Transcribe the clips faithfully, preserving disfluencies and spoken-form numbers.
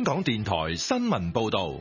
香港電台新聞報道。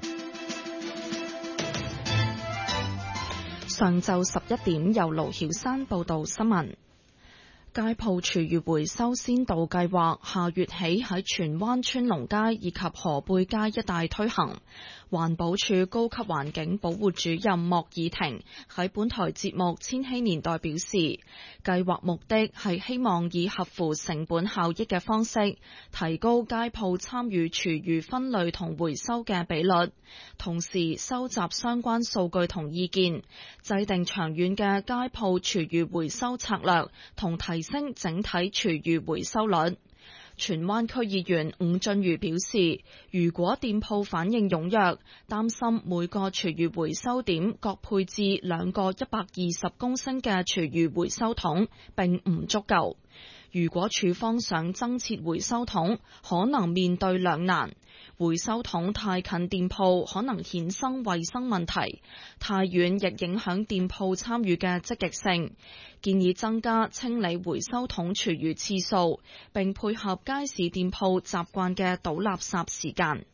上晝十一點，由盧曉山報道新聞。街鋪廚餘回收先導計劃下月起喺荃灣川龍街以及河背街一帶推行。環保署高級環境保護主任莫爾婷喺本台節目《千禧年代》表示，計劃目的係希望以合乎成本效益嘅方式，提高街鋪參與廚餘分類同回收嘅比率，同時收集相關數據同意見，制定長遠嘅街鋪廚餘回收策略，同提升整體廚餘回收率。荃灣區議員伍俊瑜表示，如果店鋪反應踴躍，擔心每個廚餘回收點各配置兩個一百二十公升嘅廚餘回收桶並唔足夠。如果署方想增設回收桶，可能面對兩難。回收桶太近店鋪可能衍生衛生問題，太遠亦影響店鋪參與嘅積極性。建議增加清理回收桶廚餘次數，並配合街市店鋪習慣嘅倒垃圾時間。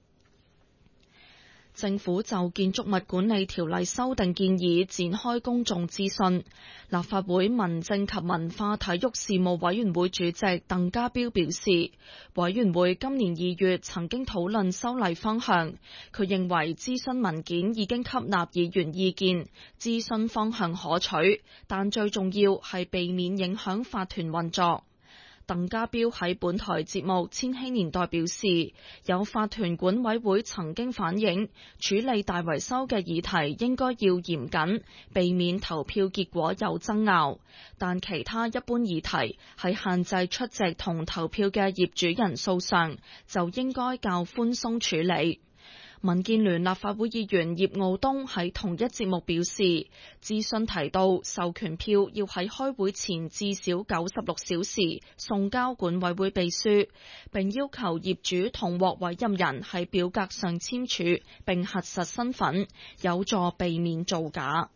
政府就建築物管理條例修訂建議展開公眾諮詢。立法會民政及文化體育事務委員會主席鄧家彪表示，委員會今年二月曾經討論修例方向，佢認為諮詢文件已經吸納議員意見，諮詢方向可取，但最重要係避免影響法團運作。鄧家彪喺本台節目《千禧年代》表示，有法團管委會曾經反映，處理大維修嘅議題應該要嚴謹，避免投票結果有爭拗。但其他一般議題喺限制出席同投票嘅業主人數上，就應該較寬鬆處理。民建聯立法會議員葉傲東喺同一節目表示，諮詢提到授權票要喺開會前至少九十六小時送交管委會秘書，並要求業主同獲委任人喺表格上簽署並核實身份，有助避免造假。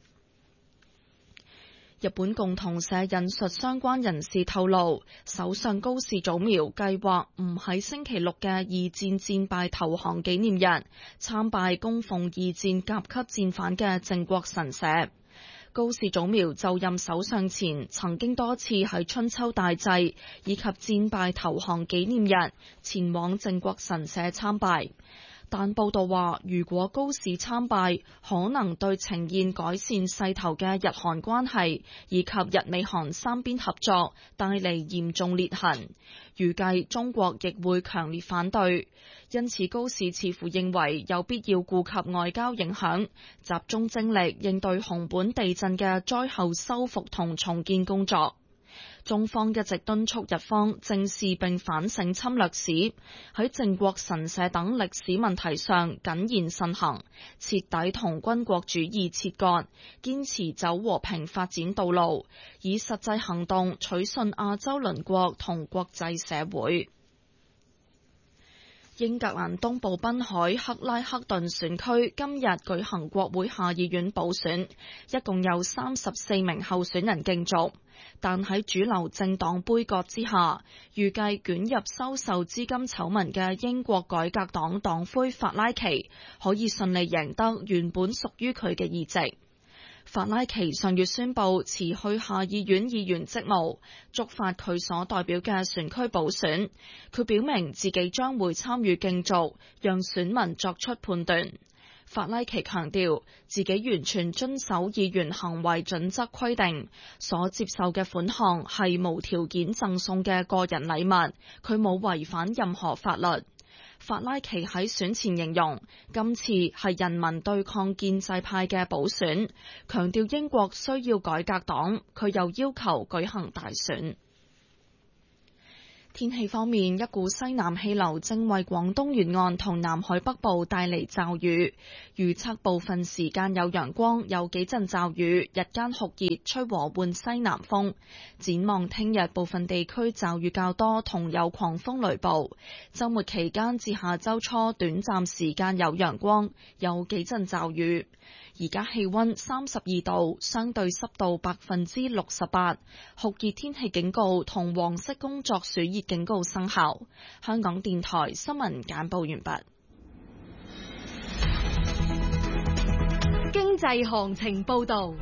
日本共同社引述相關人士透露，首相高市早苗計劃唔喺星期六嘅二戰戰敗投降紀念日參拜供奉二戰甲級戰犯嘅靖國神社。高市早苗就任首相前，曾經多次喺春秋大祭以及戰敗投降紀念日前往靖國神社參拜。但報道話，如果高市參拜，可能對呈現改善勢頭嘅日韓關係以及日美韓三邊合作帶嚟嚴重裂痕。預計中國亦會強烈反對，因此高市似乎認為有必要顧及外交影響，集中精力應對熊本地震嘅災後修復同重建工作。中方一直敦促日方正視並反省侵略史，喺靖國神社等歷史問題上謹言慎行，徹底同軍國主義切割，堅持走和平發展道路，以實際行動取信亞洲鄰國同國際社會。英格蘭東部濱海克拉克頓選區今日舉行國會下議院補選，一共有三十四名候選人競逐，但喺主流政黨杯葛之下，預計捲入收受資金醜聞嘅英國改革黨黨魁法拉奇可以順利贏得原本屬於佢嘅議席。法拉奇上月宣布辭去下議院議員職務，觸發佢所代表嘅選區補選。佢表明自己將會參與競逐，讓選民作出判斷。法拉奇強調自己完全遵守議員行為準則規定，所接受嘅款項係無條件贈送嘅個人禮物，佢冇違反任何法律。法拉奇喺選前形容今次係人民對抗建制派嘅補選，強調英國需要改革黨，佢又要求舉行大選。天氣方面，一股西南氣流正為廣東沿岸同南海北部帶嚟驟雨，預測部分時間有陽光，有幾陣驟雨，日間酷熱，吹和緩西南風。展望聽日部分地區驟雨較多，同有狂風雷暴。週末期間至下週初短暫時間有陽光，有幾陣驟雨。 而家氣溫三十二度，相對濕度百分之六十八，酷熱天氣警告同黃色工作暑熱警告生效。香港電台新聞簡報完畢。 經濟行情報道。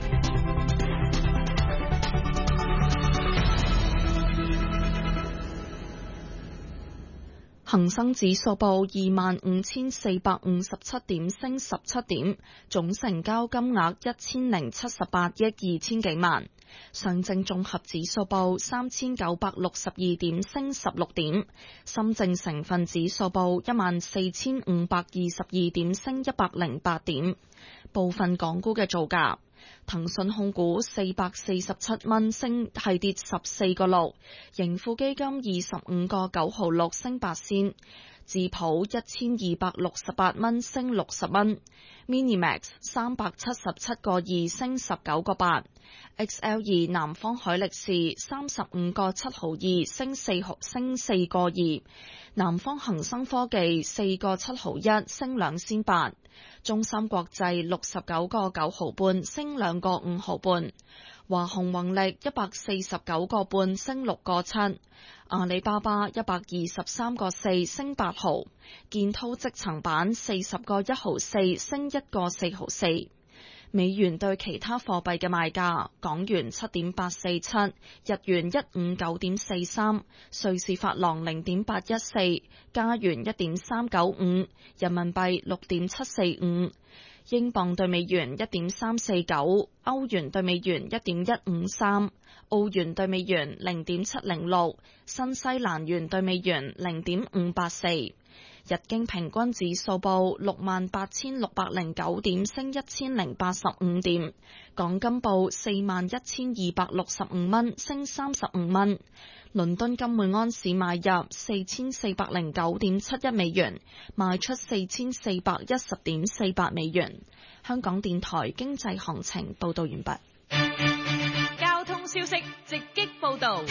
恒生指數報二萬五千四百五十七點，升十七點，總成交金額一千零七十八億二千幾萬。上證綜合指數報三千九百六十二點，升十六點。深證成分指數報一萬四千五百二十二點，升一百零八點。部分港股嘅造價。騰訊控股四百四十七蚊，升係跌十四個六，盈富基金二十五個九毫六，升八仙，智普一千二百六十八蚊，升六十蚊 ，Minimax 三百七十七個二，升十九個八 ，X L 二南方海力士三十五個七毫二，升四毫升四個二，南方恒生科技四個七毫一，升兩仙八。中芯國際六十九個九毫半，升兩個五毫半；華虹宏力一百四十九個半，升六個七；阿里巴巴一百二十三個四，升八毫；建滔積層板四十個一毫四，升一個四毫四。美元對其他貨幣嘅賣價：港元七點八四七，日元一五九點四三，瑞士法郎零點八一四，加元一點三九五，人民幣六點七四五，英鎊對美元一點三四九，歐元對美元一點一五三，澳元對美元零點七零六，新西蘭元對美元零點五八四。日經平均指數報六萬八千六百零九點，升一千零八十五點。港金報四萬一千二百六十五蚊，升三十五蚊。倫敦金每安士買入四千四百零九點七一美元，賣出四千四百一十點四八美元。香港電台經濟行情報道完畢。 交通消息直擊報道。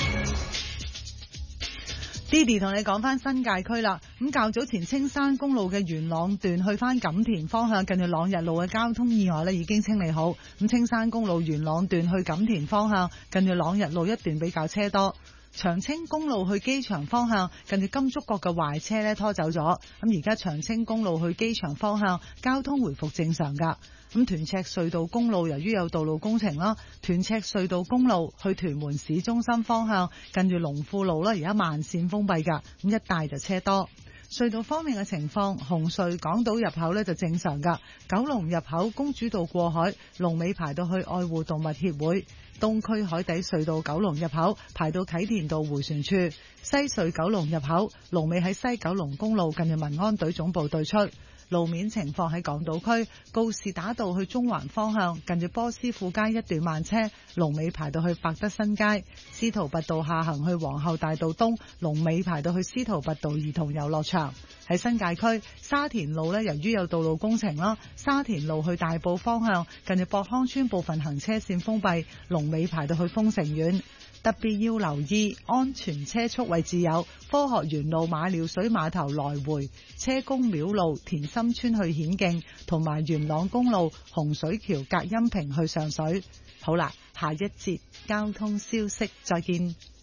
Didi 同你講翻新界區啦，咁較早前青山公路嘅元朗段去翻錦田方向，近住朗日路嘅交通意外呢已經清理好。咁青山公路元朗段去錦田方向，近住朗日路一段比較車多。長青公路去機場方向，近住金竹角嘅壞車呢拖走咗。咁而家長青公路去機場方向交通回復正常噶。咁屯赤隧道公路由於有道路工程啦，屯赤隧道公路去屯門市中心方向近住龍富路啦，而家慢線封閉噶，咁一帶就車多。隧道方面嘅情況，紅隧港島入口呢就正常噶，九龍入口公主道過海龍尾排到去愛護動物協會，東區海底隧道九龍入口排到啟田道迴旋處，西隧九龍入口龍尾喺西九龍公路近住民安隊總部對出。路面情況喺港島區告士打道去中環方向，近住波斯富街一段慢車，龍尾排到去百德新街；司徒拔道下行去皇后大道東，龍尾排到去司徒拔道兒童遊樂場。喺新界區沙田路呢，由於有道路工程啦，沙田路去大埔方向，近住博康村部分行車線封閉，龍尾排到去豐城苑。特別要留意安全車速位置有科學園路馬料水碼頭來回、車公廟路田心村去顯徑，同埋元朗公路洪水橋隔音屏去上水。好啦，下一節交通消息再見。